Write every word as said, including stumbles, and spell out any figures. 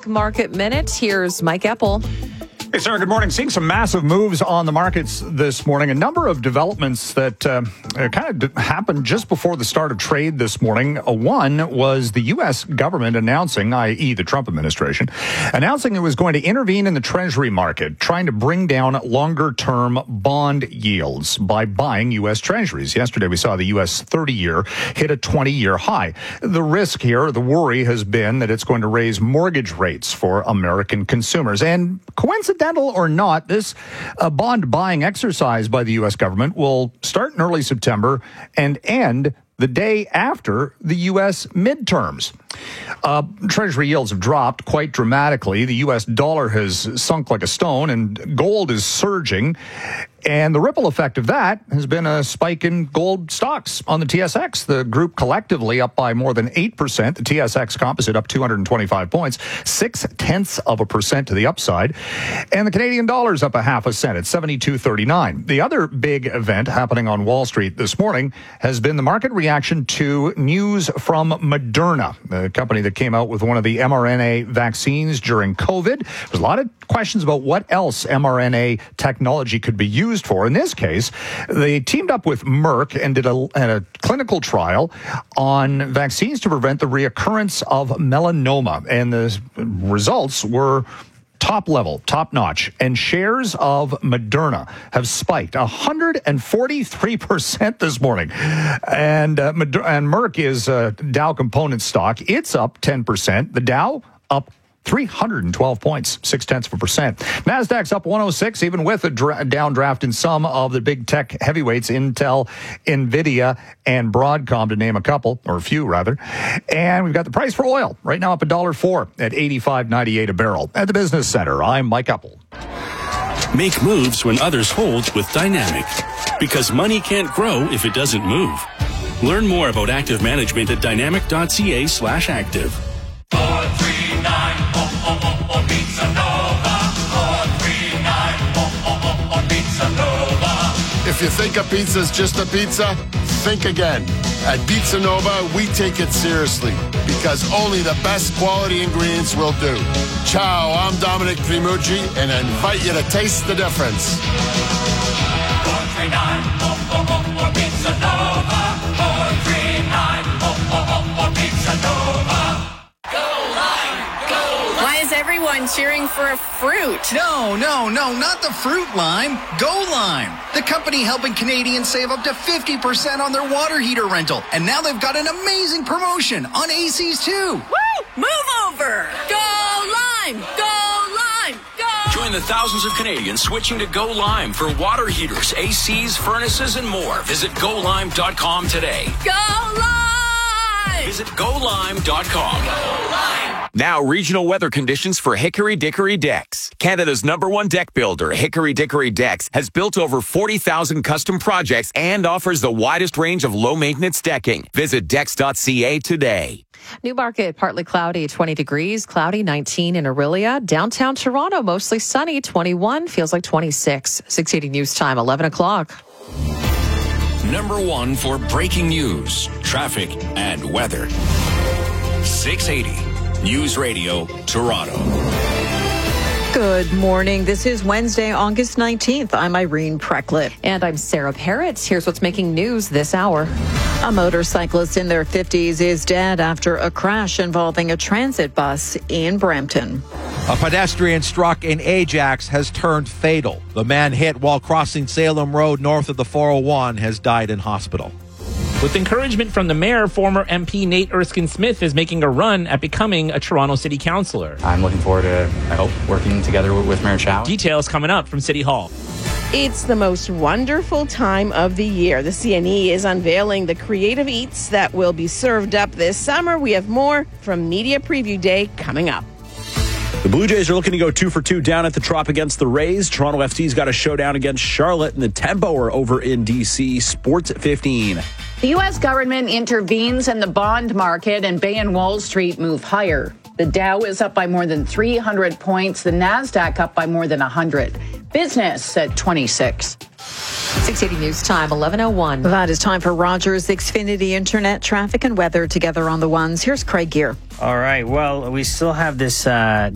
quick market minute. Here's Mike Epple. Hey, Sarah, good morning. Seeing some massive moves on the markets this morning. A number of developments that uh, kind of happened just before the start of trade this morning. Uh, one was the U S government announcing, that is the Trump administration, announcing it was going to intervene in the Treasury market, trying to bring down longer-term bond yields by buying U S Treasuries. Yesterday, we saw the U S thirty-year hit a twenty-year high. The risk here, the worry has been that it's going to raise mortgage rates for American consumers. And coincidentally, or not, this uh, bond buying exercise by the U S government will start in early September and end the day after the U S midterms. Uh, Treasury yields have dropped quite dramatically. The U S dollar has sunk like a stone, and gold is surging. And the ripple effect of that has been a spike in gold stocks on the T S X. The group collectively up by more than eight percent. The T S X composite up two hundred twenty-five points, six-tenths of a percent to the upside. And the Canadian dollar's up a half a cent at seventy-two thirty-nine. The other big event happening on Wall Street this morning has been the market reaction to news from Moderna, the company that came out with one of the mRNA vaccines during COVID. There's a lot of questions about what else mRNA technology could be used for. In this case, they teamed up with Merck and did a, had a clinical trial on vaccines to prevent the reoccurrence of melanoma. And the results were top level, top notch. And shares of Moderna have spiked one hundred forty-three percent this morning. And, uh, and Merck is uh, Dow component stock. It's up ten percent. The Dow up three hundred twelve points, six-tenths of a percent. NASDAQ's up one oh six, even with a dra- downdraft in some of the big tech heavyweights, Intel, NVIDIA, and Broadcom, to name a couple, or a few, rather. And we've got the price for oil right now up one dollar four at eighty-five ninety-eight a barrel. At the Business Center, I'm Mike Epple. Make moves when others hold with Dynamic, because money can't grow if it doesn't move. Learn more about active management at dynamic.ca slash active. four three nine oh, oh, oh, Pizza Nova. four three nine oh, oh, oh, Pizza Nova. If you think a pizza's just a pizza, think again. At Pizza Nova, we take it seriously because only the best quality ingredients will do. Ciao, I'm Dominic Primucci, and I invite you to taste the difference. four three nine oh, oh, oh, oh, Pizza Nova. four three nine oh, oh, oh, oh, Pizza Nova. Everyone cheering for a fruit. No, no, no, not the fruit lime. Go Lime, the company helping Canadians save up to fifty percent on their water heater rental. And now they've got an amazing promotion on A Cs too. Woo! Move over. Go Lime. Go Lime. Go. Join the thousands of Canadians switching to Go Lime for water heaters, A Cs, furnaces, and more. Visit go lime dot com today. Go Lime. Visit go lime dot com. Go Lime. Now, regional weather conditions for Hickory Dickory Decks. Canada's number one deck builder, Hickory Dickory Decks, has built over forty thousand custom projects and offers the widest range of low-maintenance decking. Visit decks dot c a today. Newmarket, partly cloudy, twenty degrees, cloudy, nineteen in Aurelia. Downtown Toronto, mostly sunny, twenty-one, feels like twenty-six. six eighty News Time, eleven o'clock. Number one for breaking news, traffic, and weather. six eighty News Radio, Toronto. Good morning. This is Wednesday, August nineteenth. I'm Irene Precklett. And I'm Sarah Parrott. Here's what's making news this hour. A motorcyclist in their fifties is dead after a crash involving a transit bus in Brampton. A pedestrian struck in Ajax has turned fatal. The man hit while crossing Salem Road north of the four oh one has died in hospital. With encouragement from the mayor, former M P Nate Erskine-Smith is making a run at becoming a Toronto City Councillor. I'm looking forward to, I hope, working together with, with Mayor Chow. Details coming up from City Hall. It's the most wonderful time of the year. The C N E is unveiling the creative eats that will be served up this summer. We have more from Media Preview Day coming up. The Blue Jays are looking to go two for two down at the Trop against the Rays. Toronto F C's got a showdown against Charlotte, and the Tempo are over in D C. Sports at fifteen. The U S government intervenes in the bond market, and Bay and Wall Street move higher. The Dow is up by more than three hundred points. The NASDAQ up by more than one hundred. Business at twenty-six. six eighty News Time, eleven oh one. That is time for Rogers Xfinity Internet traffic and weather together on the ones. Here's Craig Gear. All right. Well, we still have this uh